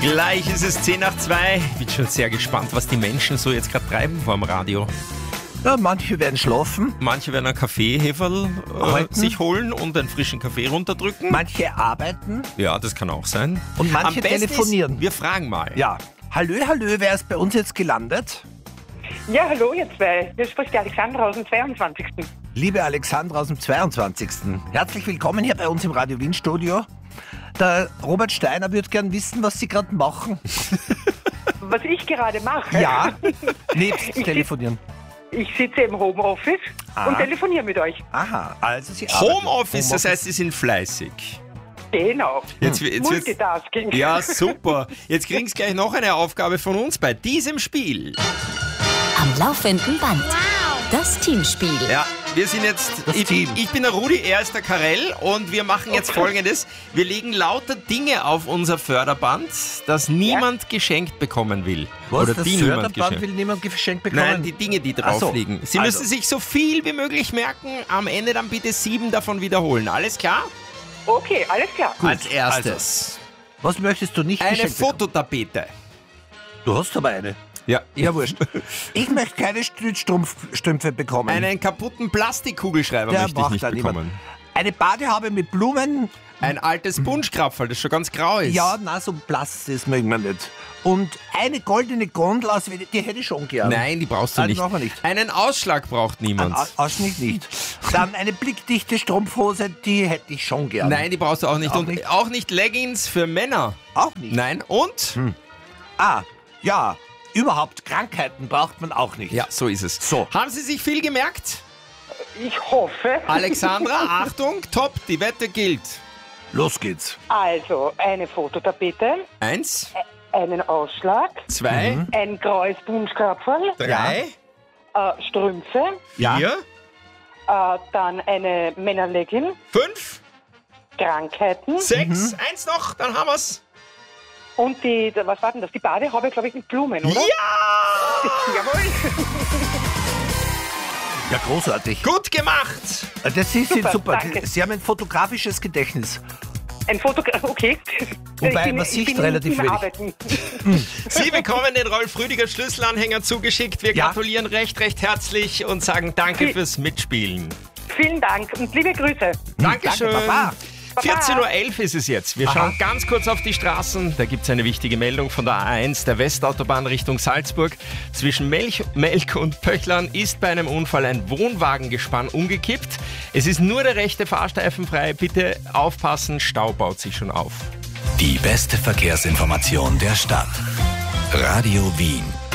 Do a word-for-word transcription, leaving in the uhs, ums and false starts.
Gleich ist es zehn nach zwei. Ich bin schon sehr gespannt, was die Menschen so jetzt gerade treiben vor dem Radio. Ja, manche werden schlafen. Manche werden einen Kaffeeheferl äh, sich holen und einen frischen Kaffee runterdrücken. Manche arbeiten. Ja, das kann auch sein. Und manche Am besten telefonieren. Ist, wir fragen mal. Ja. Hallö, hallö, wer ist bei uns jetzt gelandet? Ja, hallo ihr zwei. Hier spricht die Alexandra aus dem zweiundzwanzigsten Liebe Alexandra aus dem zweiundzwanzigsten Herzlich willkommen hier bei uns im Radio Wien Studio. Der Robert Steiner würde gern wissen, was Sie gerade machen. Was ich gerade mache? Ja, nebst telefonieren. Ich sitze im Homeoffice Ah. und telefoniere mit euch. Aha, also Sie arbeiten. Homeoffice, das heißt, Sie sind fleißig. Genau. Jetzt, jetzt wird's- Multitasking. Ja, super. Jetzt kriegen Sie gleich noch eine Aufgabe von uns bei diesem Spiel. Am laufenden Band. Das Teamspiel. Ja, wir sind jetzt, Das ich, Team. ich bin der Rudi, er ist der Karel und wir machen jetzt Folgendes. Wir legen lauter Dinge auf unser Förderband, das niemand geschenkt bekommen will. Was, Oder das die niemand Förderband geschenkt. will niemand geschenkt bekommen? Nein, die Dinge, die Ach drauf so, liegen. Sie also. müssen sich so viel wie möglich merken, am Ende dann bitte sieben davon wiederholen. Alles klar? Okay, alles klar. Als erstes Was möchtest du nicht eine geschenkt bekommen? Fototapete. Du hast aber eine. Ja. Ja, wurscht. Ich möchte keine Stützstrümpfe bekommen. Einen kaputten Plastikkugelschreiber Der möchte ich braucht nicht da niemand. bekommen. Eine Badehaube mit Blumen. Ein altes Punschkrapferl, das schon ganz grau ist. Ja, na, so blass, das mögen wir nicht. Und eine goldene Gondel aus, die hätte ich schon gern. Nein, die brauchst du Nein, nicht. brauchen wir nicht. Einen Ausschlag braucht niemand. Ein Au- Ausschnitt nicht. Dann eine blickdichte Strumpfhose, die hätte ich schon gern. Nein, die brauchst du auch nicht. Auch Und nicht? auch nicht Leggings für Männer. Auch nicht. Nein, und? Ah, ja, überhaupt Krankheiten braucht man auch nicht. Ja, so ist es. So. Haben Sie sich viel gemerkt? Ich hoffe. Alexandra, Achtung, top, die Wette gilt. Los geht's. Also, eine Fototapete, Eins, einen Ausschlag, zwei, ein graues Punschkrapferl, drei, äh, Strümpfe, Ja. vier, äh, dann eine Männerlegging, fünf, Krankheiten sechs, eins noch, dann haben wir's. und die, was war denn das? Die Badehaube, glaube ich, mit Blumen, oder? Ja! Jawohl. Ja, großartig. Gut gemacht! Das ist Super, super. danke. Sie haben ein fotografisches Gedächtnis. Ein Fotograf, okay. Wobei, Ich bin- man ich sieht bin relativ im wenig. Arbeiten. Sie bekommen den Rolf Rüdiger Schlüsselanhänger zugeschickt. Wir Ja. gratulieren recht, recht herzlich und sagen Danke Viel- fürs Mitspielen. Vielen Dank und liebe Grüße. Dankeschön. Danke, Papa. vierzehn Uhr elf ist es jetzt. Wir Aha. schauen ganz kurz auf die Straßen. Da gibt es eine wichtige Meldung von der A eins, der Westautobahn Richtung Salzburg. Zwischen Melch, Melk und Pöchlern ist bei einem Unfall ein Wohnwagengespann umgekippt. Es ist nur der rechte Fahrstreifen frei. Bitte aufpassen, Stau baut sich schon auf. Die beste Verkehrsinformation der Stadt. Radio Wien.